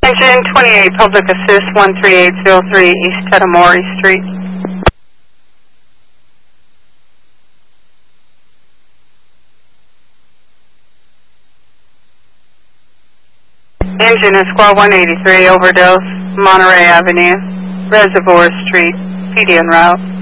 Engine 28, Public Assist 13803, East Tetamori Street. Engine is Squad 183, Overdose, Monterey Avenue, Reservoir Street, PD en route.